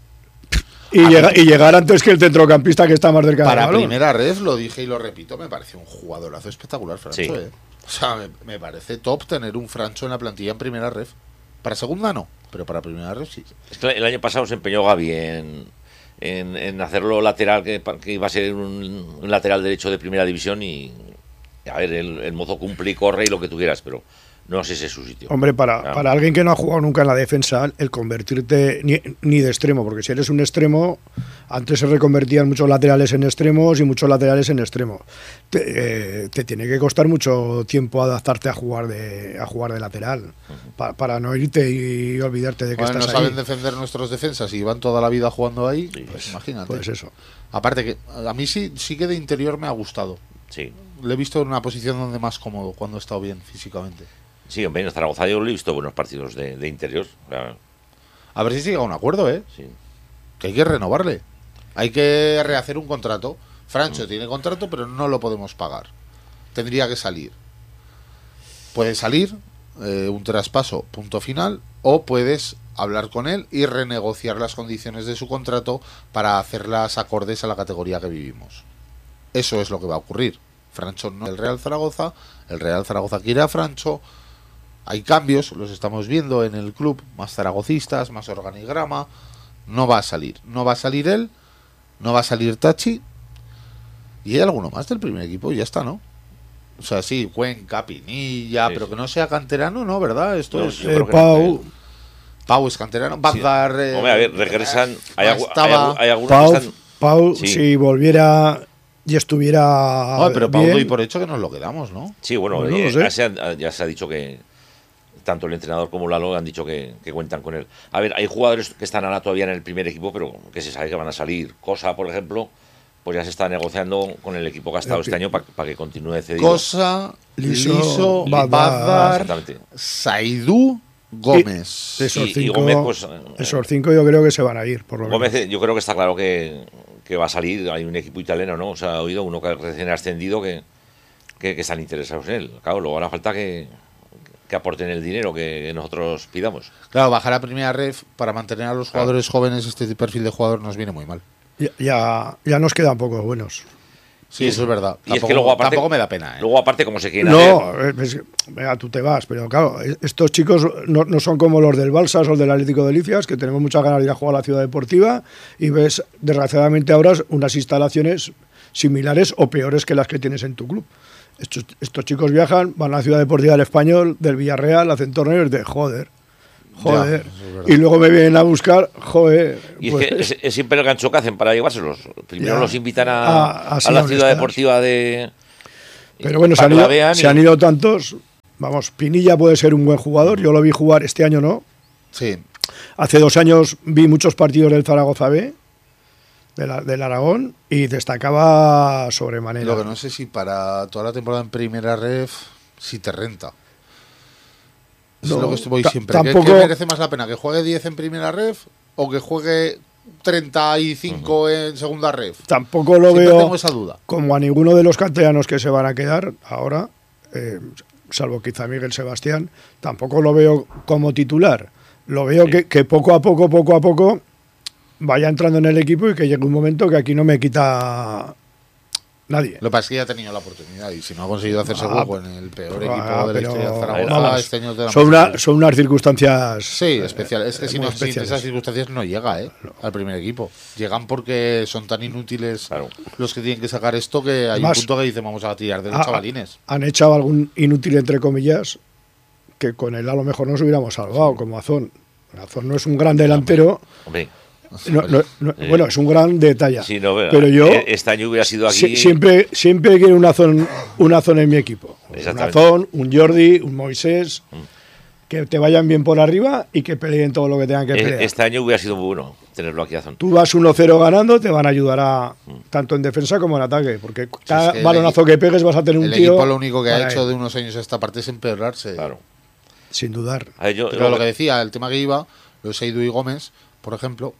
y, y llegar antes que el centrocampista que está más cerca del Para balón. primera ref, lo dije y lo repito, me parece un jugadorazo espectacular, Francho. Sí. O sea, me parece top tener un Francho en la plantilla en primera ref. Para segunda no, pero para primera ref sí. es que el año pasado se empeñó Gaby en hacerlo lateral, que iba a ser un lateral derecho de primera división y a ver, el mozo cumple y corre y lo que tú quieras, pero no sé si es su sitio. Hombre, Claro. para alguien que no ha jugado nunca en la defensa, el convertirte ni de extremo, porque si eres un extremo, antes se reconvertían muchos laterales en extremos y muchos laterales en extremo. Te tiene que costar mucho tiempo adaptarte a jugar de lateral, para no irte y olvidarte de que Bueno, no estás saben ahí. defender nuestros defensas y van toda la vida jugando ahí, pues imagínate. Pues eso. Aparte que a mí sí que de interior me ha gustado. Sí, Le he visto en una posición donde más cómodo, cuando ha estado bien físicamente. sí, hombre, en Zaragoza yo le he visto buenos partidos de interior. Claro, A ver si se llega a un acuerdo, sí. que hay que renovarle. Hay que rehacer un contrato. Francho tiene contrato, pero no lo podemos pagar. Tendría que salir. Puede salir, un traspaso, punto final, o puedes hablar con él y renegociar las condiciones de su contrato para hacerlas acordes a la categoría que vivimos. Eso es lo que va a ocurrir. Francho no es el Real Zaragoza quiere a Francho. Hay cambios, los estamos viendo en el club, más zaragocistas, más organigrama. No va a salir él, no va a salir Tachi, y hay alguno más del primer equipo, y ya está, ¿no? O sea, sí, Cuenca, Pinilla, Sí, pero sí. que no sea canterano, ¿no? ¿Verdad? Esto No, es... yo creo que Pau, Pau es canterano, Bagdar... Hombre, a ver, regresan. Hay estaba... algunos Pau, que están. Pau Sí. si volviera y estuviera Oye, pero Pau bien, doy por hecho que nos lo quedamos, ¿no? Sí, bueno, Pues no lo sé. ya se ha dicho que tanto el entrenador como Lalo han dicho que cuentan con él. A ver, hay jugadores que están ahora todavía en el primer equipo, pero que se sabe que van a salir. Cosa, por ejemplo, pues ya se está negociando con el equipo que ha estado este año para que continúe cedido. Cosa, Liso, Liso, Bagdar. Bagdar, Exactamente. Saidú, Gómez. de esos Y cinco, Gómez, pues, esos cinco yo creo que se van a ir, por lo menos. Gómez, yo creo que está claro que va a salir. Hay un equipo italiano, ¿no? O sea, ha oído uno que recién ha ascendido que están interesados en él. Claro, luego hará falta que aporten el dinero que nosotros pidamos. Claro, bajar a primera ref para mantener a los jugadores jóvenes, este perfil de jugador nos viene muy mal. Ya nos quedan pocos buenos. Sí, eso es verdad. Y es que luego aparte, tampoco me da pena, ¿eh? Luego aparte, como se quieren No, hacer, venga, tú te vas, pero claro, estos chicos no son como los del Balsas o del Atlético de Licias, que tenemos muchas ganas de ir a jugar a la ciudad deportiva y ves, desgraciadamente, ahora unas instalaciones similares o peores que las que tienes en tu club. Estos chicos viajan, van a la ciudad deportiva del Español, del Villarreal, hacen torneos de joder, joder. Ya, eso es verdad. Y luego me vienen a buscar, joder. Y pues, es que es siempre el gancho que hacen para llevárselos. Primero Ya. los invitan Así a la no ciudad les deportiva de... pero bueno, para que la vean se han ido tantos. Vamos, Pinilla puede ser un buen jugador. Yo lo vi jugar este año, ¿no? Sí, Hace 2 años vi muchos partidos del Zaragoza B, del Aragón, y destacaba sobremanera. lo que no sé si para toda la temporada en primera ref, si te renta. Es No, lo que voy ta- siempre. ¿Qué tampoco- merece más la pena? ¿Que juegue 10 en primera ref o que juegue 35 en segunda ref? Tampoco lo Siempre veo tengo esa duda. como a ninguno de los canteranos que se van a quedar ahora, salvo quizá Miguel Sebastián, tampoco lo veo como titular. Lo veo Sí. que poco a poco vaya entrando en el equipo y que llegue un momento que aquí no me quita nadie. Lo que pasa es que ya ha tenido la oportunidad y si no ha conseguido hacerse hueco en el peor equipo de la pero- historia de Zaragoza, vamos, este año te da son, más son unas circunstancias Sí, especial. Es que si muy no existen especiales. esas circunstancias no llega al primer equipo. Llegan porque son tan inútiles Claro. los que tienen que sacar esto que hay Además, un punto que dicen vamos a tirar de los Ah, chavalines. Han echado algún inútil, entre comillas, que con él a lo mejor nos hubiéramos salvado, como Azón. Azón no es un gran delantero, Hombre, bueno, es un gran detalle. sí, no, pero yo este año hubiera sido aquí... siempre quiero una zona en mi equipo. Un Exactamente. Azón, un Jordi, un Moisés, que te vayan bien por arriba y que peleen todo lo que tengan que pelear. Este año hubiera sido muy bueno tenerlo aquí a Zon. Tú vas 1-0 ganando, te van a ayudar tanto en defensa como en ataque, porque cada es que el balonazo que pegues vas a tener un El tío. equipo lo único que ha para hecho él, de unos años a esta parte es empeorarse. Claro. sin dudar. A ver, Pero lo que decía, el tema que iba, lo de Saidu y Gómez, por ejemplo.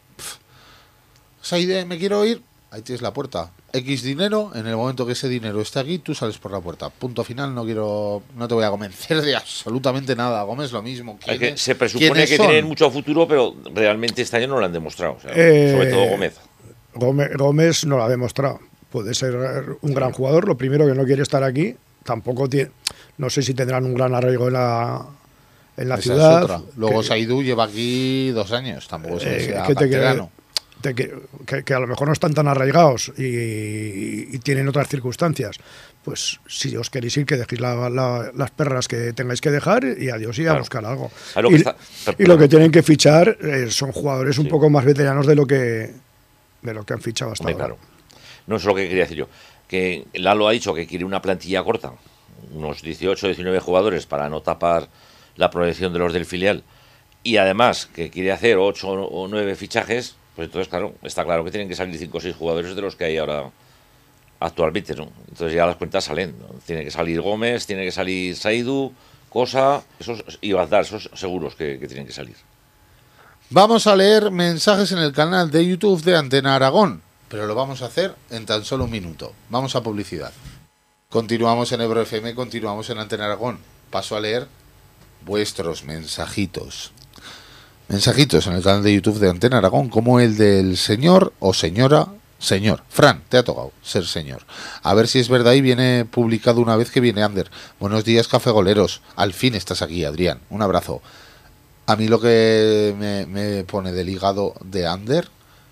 Saide, me quiero ir, ahí tienes la puerta. X dinero, en el momento que ese dinero esté aquí, tú sales por la puerta. Punto final, no te voy a convencer de absolutamente nada. Gómez lo mismo. Es que se presupone ¿quiénes que son? tienen mucho futuro, pero realmente este año no lo han demostrado. O sea, Eh, sobre todo Gómez. Gómez no lo ha demostrado. Puede ser un gran jugador. Lo primero que no quiere estar aquí. Tampoco tiene. No sé si tendrán un gran arraigo en la Esa es ciudad. otra. Luego que- Saidu lleva aquí 2 años. Tampoco es que sea que te canterano. que a lo mejor no están tan arraigados y tienen otras circunstancias. Pues si os queréis ir, que dejéis las perras que tengáis que dejar y adiós y a Claro. buscar algo. A lo que está- Y lo que tienen que fichar son jugadores un Sí. poco más veteranos de lo que han fichado hasta Hombre, ahora. claro. No es lo que quería decir yo. Que Lalo ha dicho que quiere una plantilla corta, unos 18, 19 jugadores para no tapar la proyección de los del filial. Y además que quiere hacer 8 o 9 fichajes, pues entonces, claro, está claro que tienen que salir 5 o 6 jugadores de los que hay ahora actualmente, ¿no? Entonces ya las cuentas salen, ¿no? Tiene que salir Gómez, tiene que salir Saidu, Cosa, esos, y Bazdar, esos seguros que tienen que salir. Vamos a leer mensajes en el canal de YouTube de Antena Aragón, pero lo vamos a hacer en tan solo un minuto. Vamos a publicidad. Continuamos en Ebro FM, continuamos en Antena Aragón. Paso a leer vuestros mensajitos. Mensajitos en el canal de YouTube de Antena Aragón, como el del señor o señora. Señor, Fran, te ha tocado ser señor. A ver si es verdad y viene publicado una vez que viene Ander. Buenos días, cafegoleros. Al fin estás aquí, Adrián. Un abrazo. A mí lo que me pone del hígado de Ander,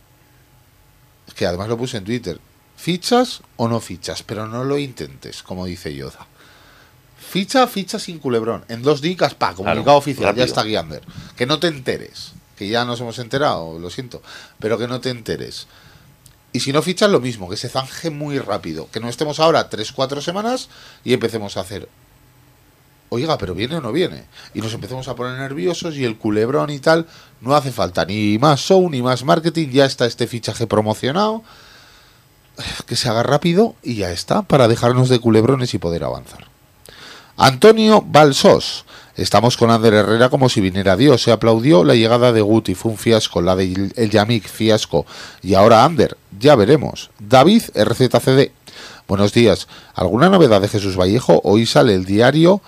es que además lo puse en Twitter, ¿fichas o no fichas? Pero no lo intentes, como dice Yoda. Ficha sin culebrón. En 2 días, comunicado Claro, oficial, rápido. ya está aquí Ander. Que no te enteres, que ya nos hemos enterado, lo siento, pero que no te enteres. Y si no fichas, lo mismo, que se zanje muy rápido. Que no estemos ahora 3-4 semanas y empecemos a hacer, oiga, pero ¿viene o no viene? Y nos empecemos a poner nerviosos y el culebrón y tal. No hace falta ni más show, ni más marketing. Ya está este fichaje promocionado. Que se haga rápido y ya está, para dejarnos de culebrones y poder avanzar. Antonio Balsos. Estamos con Ander Herrera como si viniera Dios. Se aplaudió la llegada de Guti, fue un fiasco. La de El Yamik, fiasco. Y ahora Ander, ya veremos. David RZCD. Buenos días. ¿Alguna novedad de Jesús Vallejo? Hoy sale el diario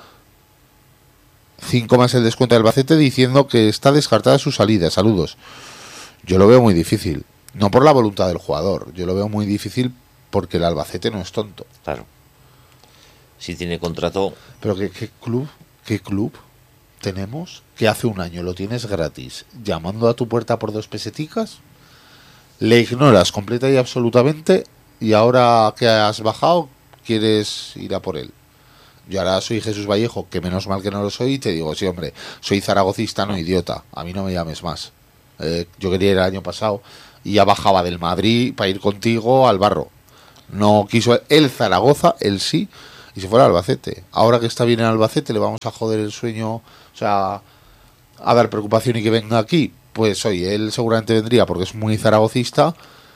5 más el descuento del Albacete diciendo que está descartada su salida. Saludos. Yo lo veo muy difícil. No por la voluntad del jugador. Yo lo veo muy difícil porque el Albacete no es tonto. Claro. Si tiene contrato, Pero ¿qué club tenemos que hace un año lo tienes gratis llamando a tu puerta por 2 peseticas? Le ignoras completa y absolutamente y ahora que has bajado quieres ir a por él. Yo ahora soy Jesús Vallejo, que menos mal que no lo soy, y te digo, sí, hombre, soy zaragocista, no idiota. A mí no me llames más. Yo quería ir el año pasado y ya bajaba del Madrid para ir contigo al Barro. No quiso el Zaragoza, él sí, y se fue al Albacete. Ahora que está bien en Albacete, le vamos a joder el sueño, o sea, a dar preocupación y que venga aquí. Pues oye, él seguramente vendría porque es muy zaragocista,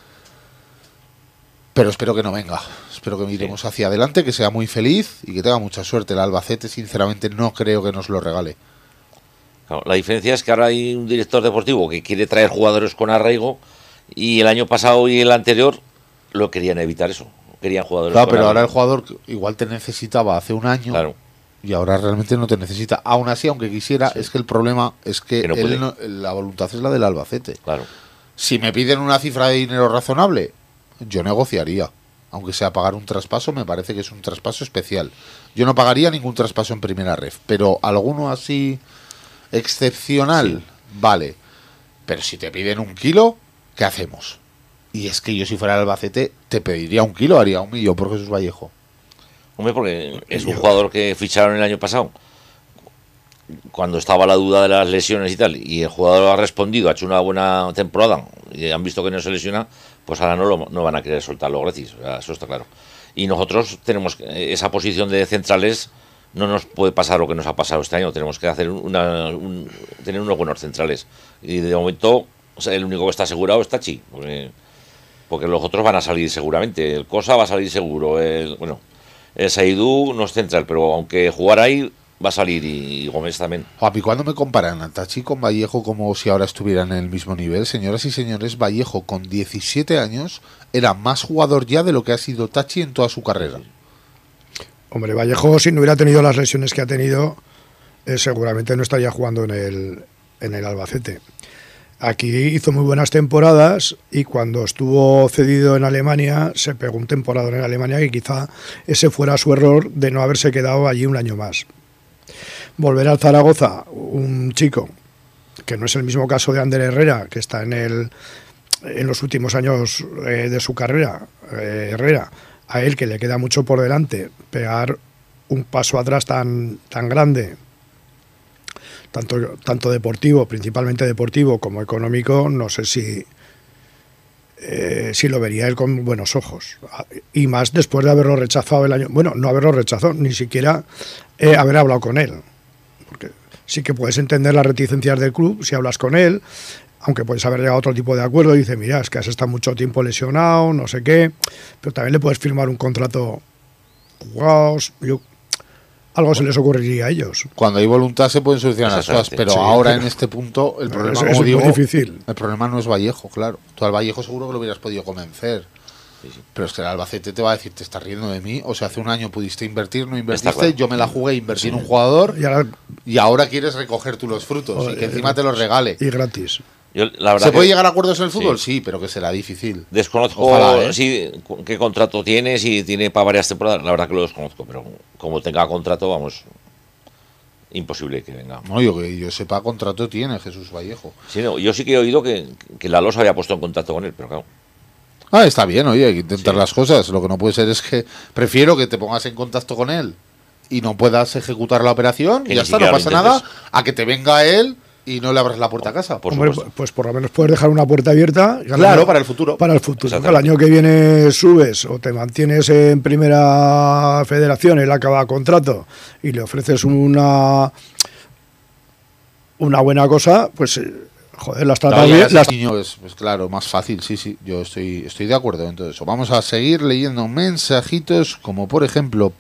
pero espero que no venga. Espero que miremos hacia adelante, que sea muy feliz y que tenga mucha suerte. El Albacete, sinceramente, no creo que nos lo regale. Claro, la diferencia es que ahora hay un director deportivo que quiere traer jugadores con arraigo, y el año pasado y el anterior lo querían evitar eso. Querían jugadores Claro, con pero arraigo. ahora el jugador igual te necesitaba hace un año. Claro. Y ahora realmente no te necesita. Aún así, aunque quisiera, Sí. es que el problema es que no él puede. la voluntad es la del Albacete. Claro. Si me piden una cifra de dinero razonable, yo negociaría. Aunque sea pagar un traspaso, me parece que es un traspaso especial. Yo no pagaría ningún traspaso en primera ref, pero alguno así excepcional, Sí. vale. Pero si te piden 1 kilo, ¿qué hacemos? Y es que yo, si fuera el Albacete, te pediría 1 kilo, haría 1 millón por Jesús Vallejo. Hombre, porque es un jugador que ficharon el año pasado, cuando estaba la duda de las lesiones y tal, y el jugador ha respondido, ha hecho una buena temporada, y han visto que no se lesiona, pues ahora no van a querer soltarlo gratis, o sea, eso está claro. Y nosotros tenemos esa posición de centrales, no nos puede pasar lo que nos ha pasado este año, tenemos que hacer tener unos buenos centrales. Y de momento, o sea, el único que está asegurado es Tachi, porque los otros van a salir seguramente. El Cosa va a salir seguro, el Saidú no es central, pero aunque jugar ahí va a salir, y Gómez también. Papi, ¿cuándo me comparan a Tachi con Vallejo como si ahora estuvieran en el mismo nivel? Señoras y señores, Vallejo con 17 años era más jugador ya de lo que ha sido Tachi en toda su carrera. Hombre, Vallejo, si no hubiera tenido las lesiones que ha tenido, seguramente no estaría jugando en el Albacete. Aquí hizo muy buenas temporadas, y cuando estuvo cedido en Alemania, se pegó un temporada en Alemania, que quizá ese fuera su error de no haberse quedado allí un año más. Volver al Zaragoza, un chico que no es el mismo caso de Ander Herrera, que está en los últimos años de su carrera, Herrera, a él, que le queda mucho por delante, pegar un paso atrás tan grande, tanto deportivo, principalmente deportivo, como económico, no sé si lo vería él con buenos ojos. Y más después de haberlo rechazado el año... Bueno, no haberlo rechazado, ni siquiera haber hablado con él. Porque sí que puedes entender las reticencias del club si hablas con él, aunque puedes haber llegado a otro tipo de acuerdo y dice, mira, es que has estado mucho tiempo lesionado, no sé qué, pero también le puedes firmar un contrato jugados, algo se les ocurriría a ellos. Cuando hay voluntad se pueden solucionar las cosas, pero sí, ahora en este punto el problema, es como muy digo, difícil. el problema no es Vallejo, claro. Tú al Vallejo seguro que lo hubieras podido convencer. Pero es que el Albacete te va a decir, te estás riendo de mí. O sea, hace un año pudiste invertir, no invertiste, claro. yo me la jugué, invertí en un jugador Y y ahora quieres recoger tú los frutos y que encima te los regale. Y gratis. Yo, la verdad, ¿Se puede llegar a acuerdos en el fútbol? Sí. Sí, pero que será difícil. Desconozco Ojalá, qué contrato tiene, si tiene para varias temporadas, la verdad que lo desconozco, pero como tenga contrato, vamos, imposible que venga. No, que yo sepa, contrato tiene Jesús Vallejo. Sí, no, yo sí que he oído que la LOS había puesto en contacto con él, pero claro. Ah, está bien, oye, hay que intentar Sí. las cosas. Lo que no puede ser es que prefiero que te pongas en contacto con él y no puedas ejecutar la operación, Que y ya ni está, no siquiera lo pasa nada, intentes. a que te venga él y no le abras la puerta a casa. Por Hombre, supuesto. pues por lo menos puedes dejar una puerta abierta. Claro, para el futuro. Para el futuro. Que el Exactamente. año que viene subes o te mantienes en primera federación, él acaba contrato y le ofreces una buena cosa, pues joder, las tratas Claro, bien. ya ese niño es, pues claro, más fácil, sí, yo estoy de acuerdo en todo eso. Vamos a seguir leyendo mensajitos, como por ejemplo,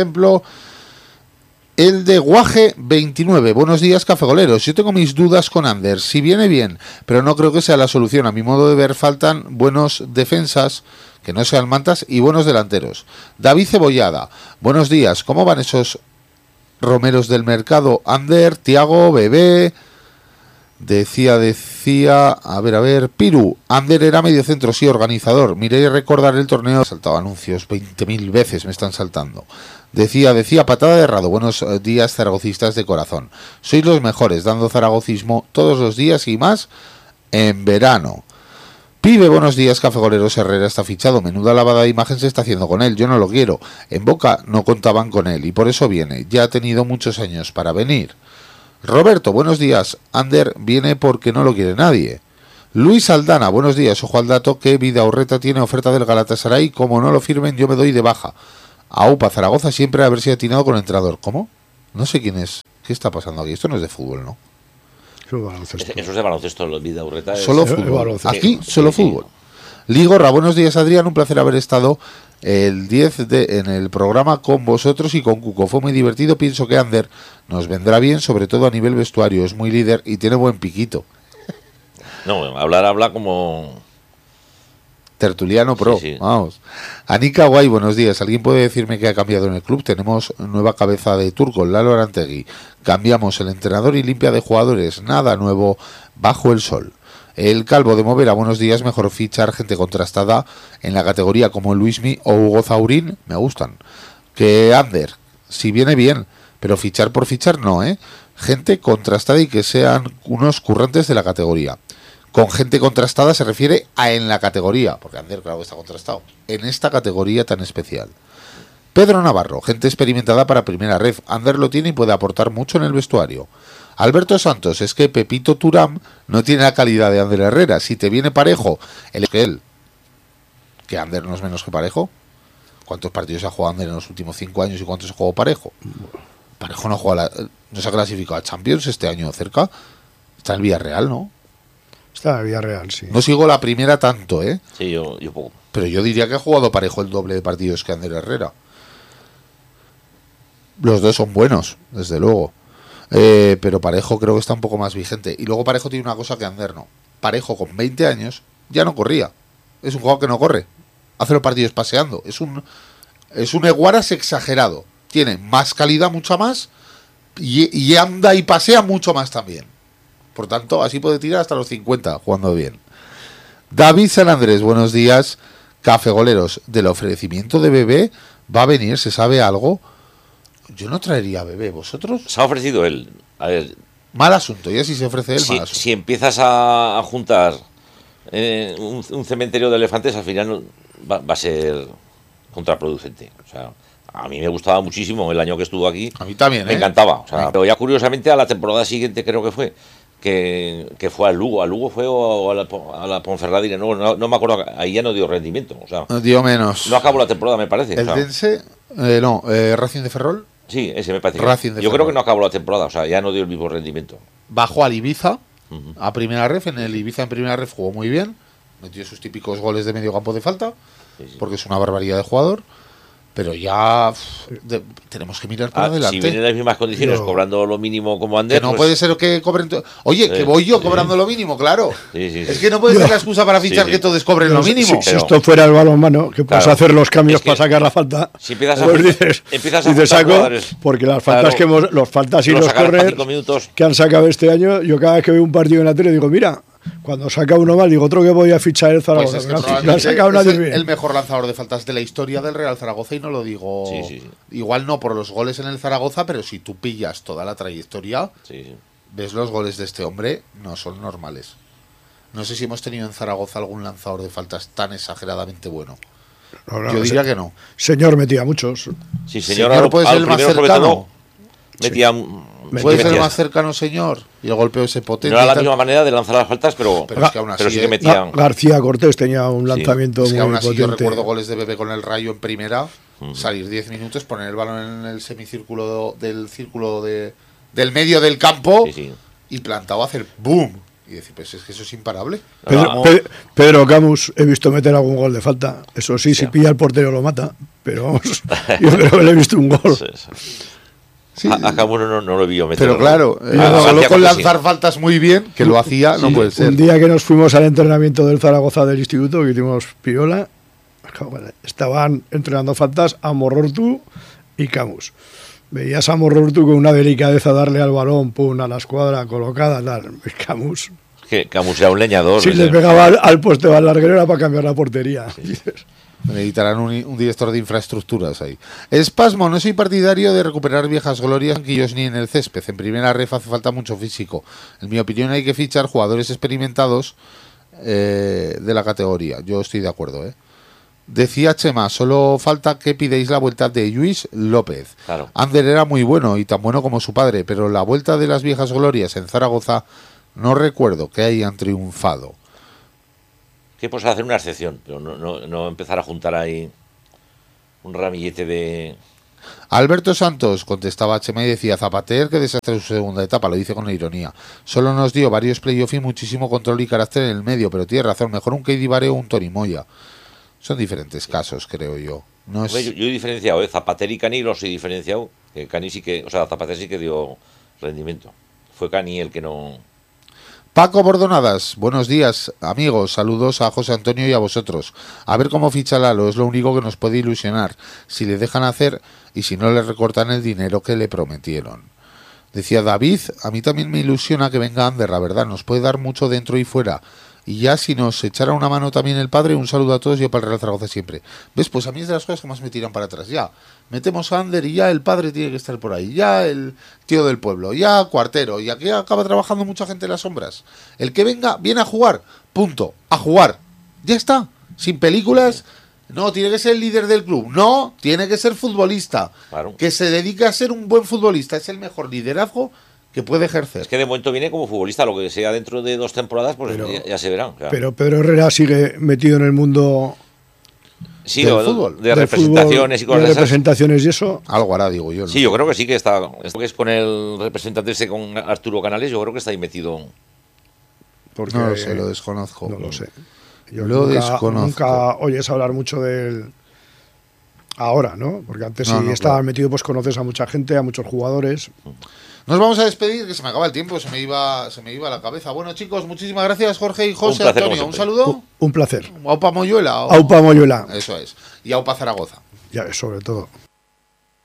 el de Guaje 29. Buenos días, cafegoleros. Yo tengo mis dudas con Ander. Si viene bien, pero no creo que sea la solución. A mi modo de ver, faltan buenos defensas, que no sean mantas, y buenos delanteros. David Cebollada. Buenos días. ¿Cómo van esos romeros del mercado? Ander, Tiago, Bebé... Decía, a ver, Piru, Ander era mediocentro, sí, organizador. Miré recordar el torneo, saltaba anuncios 20.000 veces, me están saltando. Decía, patada de Rado, buenos días zaragocistas de corazón. Sois los mejores, dando zaragocismo todos los días y más en verano. Pibe, buenos días, cafegoleros. Herrera está fichado. Menuda lavada de imagen se está haciendo con él. Yo no lo quiero. En Boca no contaban con él y por eso viene. Ya ha tenido muchos años para venir. Roberto, buenos días. Ander viene porque no lo quiere nadie. Luis Aldana, buenos días. Ojo al dato que Vidaurreta tiene oferta del Galatasaray. Como no lo firmen, yo me doy de baja. AUPA Zaragoza siempre a ver si ha atinado con el entrenador. ¿Cómo? No sé quién es. ¿Qué está pasando aquí? Esto no es de fútbol, ¿no? Eso es de baloncesto, lo Vidaurreta. Solo fútbol. Aquí solo fútbol. Ligorra, buenos días, Adrián. Un placer haber estado el 10 en el programa con vosotros y con Cuco. Fue muy divertido. Pienso que Ander nos vendrá bien, sobre todo a nivel vestuario. Es muy líder y tiene buen piquito. No, habla como... Tertuliano pro, sí. Vamos. Anika Guay, buenos días. ¿Alguien puede decirme qué ha cambiado en el club? Tenemos nueva cabeza de turco, Lalo Arantegui. Cambiamos el entrenador y limpia de jugadores. Nada nuevo bajo el sol. El Calvo de Movera, buenos días. Mejor fichar gente contrastada en la categoría como Luismi o Hugo Zaurín. Me gustan. Que Ander, si viene bien, pero fichar por fichar no, ¿eh? Gente contrastada y que sean unos currantes de la categoría. Con gente contrastada se refiere a en la categoría, porque Ander, claro, está contrastado, en esta categoría tan especial. Pedro Navarro, gente experimentada para primera ref. Ander lo tiene y puede aportar mucho en el vestuario. Alberto Santos, es que Pepito Turam no tiene la calidad de Ander Herrera. Si te viene Parejo, que Ander no es menos que Parejo. ¿Cuántos partidos ha jugado Ander en los últimos 5 años y cuántos ha jugado Parejo? Parejo no juega no se ha clasificado a Champions este año cerca. Está en el Villarreal, ¿no? Está en el Villarreal, sí. No sigo la primera tanto, ¿eh? Sí, yo poco. Pero yo diría que ha jugado Parejo el doble de partidos que Ander Herrera. Los dos son buenos, desde luego. Pero Parejo creo que está un poco más vigente. Y luego Parejo tiene una cosa que Ander no. Parejo con 20 años ya no corría. Es un jugador que no corre. Hace los partidos paseando. Es un Eguaras exagerado. Tiene más calidad, mucha más. Y anda y pasea mucho más también. Por tanto, así puede tirar hasta los 50 jugando bien. David San Andrés, buenos días. Cafegoleros, del ofrecimiento de Bebé va a venir, ¿se sabe algo? Yo no traería a Bebé, ¿vosotros? Se ha ofrecido él. A ver, mal asunto, ya si se ofrece él, mal asunto. Si empiezas a juntar un cementerio de elefantes, al final va a ser contraproducente. O sea, a mí me gustaba muchísimo el año que estuvo aquí. A mí también, me encantaba. O sea, pero ya curiosamente a la temporada siguiente creo que fue. Que fue al Lugo fue o a la Ponferradina, no me acuerdo, ahí ya no dio rendimiento, o sea, dio menos. No acabó la temporada, me parece. El Dense, Racing de Ferrol. Sí, ese me parece. Yo creo que no acabó la temporada, o sea, ya no dio el mismo rendimiento. Bajó al Ibiza, a primera ref, en el Ibiza en primera ref jugó muy bien, metió sus típicos goles de medio campo de falta, porque es una barbaridad de jugador. Pero ya tenemos que mirar para adelante. Si vienen en las mismas condiciones, cobrando lo mínimo como Ander... Que no puede ser que cobren... Oye, que voy yo cobrando lo mínimo, claro. Sí. Es que no puede ser la excusa para fichar que todos cobren lo mínimo. Si esto fuera el balonmano, que puedes hacer los cambios para sacar la falta... Si empiezas a dices saco, porque las faltas los faltas y los corners que han sacado este año, yo cada vez que veo un partido en la tele digo, mira... Cuando saca uno mal, digo, otro que voy a fichar el Zaragoza. Pues no ha sacado nadie bien. El mejor lanzador de faltas de la historia del Real Zaragoza, y no lo digo. Igual no por los goles en el Zaragoza, pero si tú pillas toda la trayectoria, ves los goles de este hombre, no son normales. No sé si hemos tenido en Zaragoza algún lanzador de faltas tan exageradamente bueno. Yo diría que no. Señor metía muchos. Sí, señor puede ser el más cercano. Metía. Puede ser más cercano, señor. Y el golpeo ese potente. No era la misma manera de lanzar las faltas, pero es que aún así, sí que metía. García Cortés tenía un lanzamiento es que muy aún así potente. Yo recuerdo goles de Bebé con el Rayo en primera, salir 10 minutos, poner el balón en el semicírculo del círculo del medio del campo y plantado a hacer boom. Y decir, pues es que eso es imparable. Pedro Camus, he visto meter algún gol de falta. Eso sí, si pilla el portero lo mata. Pero vamos, yo creo que le he visto un gol. Sí, a Camus no lo vio meter. Pero claro, solo con lanzar faltas muy bien, que lo hacía, no puede ser. Un día que nos fuimos al entrenamiento del Zaragoza del instituto, que hicimos Piola, estaban entrenando faltas a Morortu y Camus. Veías a Morortu con una delicadeza darle al balón, pum, a la escuadra colocada, tal. Camus. Que Camus era un leñador. Sí, le pegaba al poste al larguero, era para cambiar la portería. Necesitarán un director de infraestructuras ahí. Espasmo, no soy partidario de recuperar viejas glorias ni en el césped. En primera ref hace falta mucho físico. En mi opinión hay que fichar jugadores experimentados de la categoría. Yo estoy de acuerdo, ¿eh? Decía Chema, solo falta que pidéis la vuelta de Luis López. Claro. Ander era muy bueno y tan bueno como su padre, pero la vuelta de las viejas glorias en Zaragoza no recuerdo que hayan triunfado. Que pues hacer una excepción, pero no empezar a juntar ahí un ramillete de... Alberto Santos contestaba a Chema y decía: Zapater, que desastre su segunda etapa, lo dice con ironía. Solo nos dio varios playoffs y muchísimo control y carácter en el medio, pero tiene razón, mejor un Keidi Bare o un Toni Moya. Son diferentes casos, creo yo. No es... yo he diferenciado, Zapater y Cani los he diferenciado. Que Cani sí que, o sea, Zapater sí que dio rendimiento. Fue Cani el que no... Paco Bordonadas, buenos días, amigos. Saludos a José Antonio y a vosotros. A ver cómo ficha Lalo, es lo único que nos puede ilusionar. Si le dejan hacer y si no le recortan el dinero que le prometieron. Decía David, a mí también me ilusiona que venga Ander, la verdad, nos puede dar mucho dentro y fuera. Y ya si nos echara una mano también el padre, un saludo a todos y yo para el Real Zaragoza siempre. ¿Ves? Pues a mí es de las cosas que más me tiran para atrás. Ya, metemos a Ander y ya el padre tiene que estar por ahí. Ya el tío del pueblo, ya Cuartero. Y aquí acaba trabajando mucha gente en las sombras. El que venga, viene a jugar. Punto. A jugar. Ya está. Sin películas. No, tiene que ser el líder del club. No, tiene que ser futbolista. Claro. Que se dedique a ser un buen futbolista. Es el mejor liderazgo que puede ejercer. Es que de momento viene como futbolista, lo que sea dentro de 2 temporadas, pues Pero- ya se verá. Claro. Pero Pedro Herrera sigue metido en el mundo Sí, del de fútbol. de del representaciones fútbol, y cosas de de esas. representaciones y eso. Algo hará, digo yo. ¿no? Sí, yo creo que sí que está. Esto que es con el representante ese, con Arturo Canales, yo creo que está ahí metido. Porque No lo sé, lo desconozco. No lo sé. Yo Lo nunca, desconozco. nunca oyes hablar mucho del ahora, ¿no? Porque antes No, si no, estabas claro. metido, pues conoces a mucha gente, a muchos jugadores. Nos vamos a despedir, que se me acaba el tiempo, se me iba la cabeza. Bueno, chicos, muchísimas gracias, Jorge y José placer, Antonio. como Un siempre. saludo. Un placer. Aupa Moyuela. Aupa Moyuela. Eso es. Y Aupa Zaragoza. Ya, sobre todo.